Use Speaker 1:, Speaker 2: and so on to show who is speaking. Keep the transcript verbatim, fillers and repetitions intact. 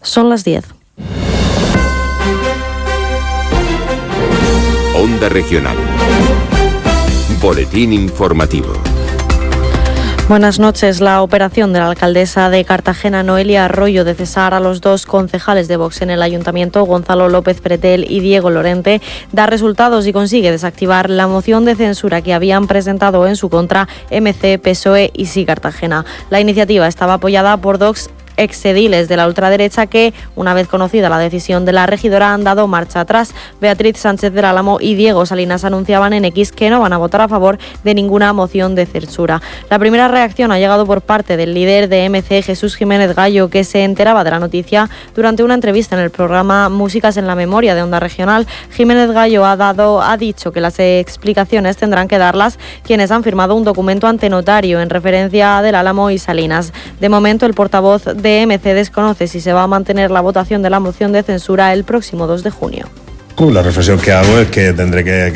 Speaker 1: Son las diez.
Speaker 2: Onda Regional. Boletín informativo.
Speaker 1: Buenas noches. La operación de la alcaldesa de Cartagena, Noelia Arroyo, de cesar a los dos concejales de Vox en el ayuntamiento, Gonzalo López Pretel y Diego Lorente, da resultados y consigue desactivar la moción de censura que habían presentado en su contra M C, P S O E y Sí Cartagena. La iniciativa estaba apoyada por dos exediles de la ultraderecha que, una vez conocida la decisión de la regidora, han dado marcha atrás. Beatriz Sánchez del Álamo y Diego Salinas anunciaban en X que no van a votar a favor de ninguna moción de censura. La primera reacción ha llegado por parte del líder de M C, Jesús Jiménez Gallo, que se enteraba de la noticia durante una entrevista en el programa Músicas en la Memoria de Onda Regional. Jiménez Gallo ha dado, ha dicho que las explicaciones tendrán que darlas quienes han firmado un documento ante notario en referencia a del Álamo y Salinas. De momento, el portavoz de M C desconoce si se va a mantener la votación de la moción de censura el próximo dos de junio.
Speaker 3: La reflexión que hago es que tendré que